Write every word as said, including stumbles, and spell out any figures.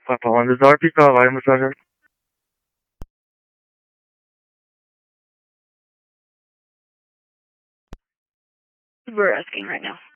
Papa One, this is R P Car, why massager? We're asking right now.